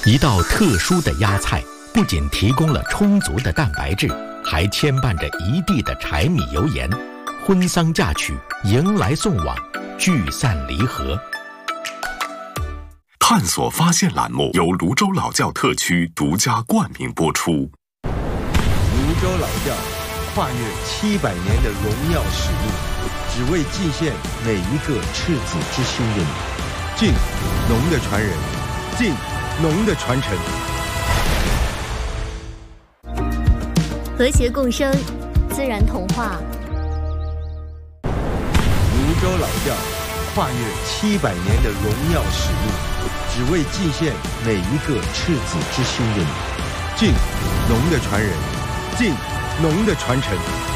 一道特殊的鸭菜，不仅提供了充足的蛋白质，还牵绊着一地的柴米油盐，婚丧嫁娶，迎来送往，聚散离合。 探索发现栏目由泸州老窖特区独家冠名播出。 泸州老窖跨越700年的荣耀使命，只为祭献每一个赤子之心的你。敬农的传人，敬农的传承。 和谐共生，自然童话。 泸州老窖跨越700年的荣耀使命，只为祭献每一个赤子之心的你。敬农的传人，敬农的传承。